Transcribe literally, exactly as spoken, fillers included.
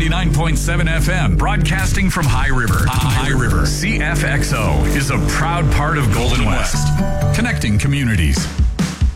ninety-nine point seven F M, broadcasting from High River. High River. C F X O is a proud part of Golden West, connecting communities.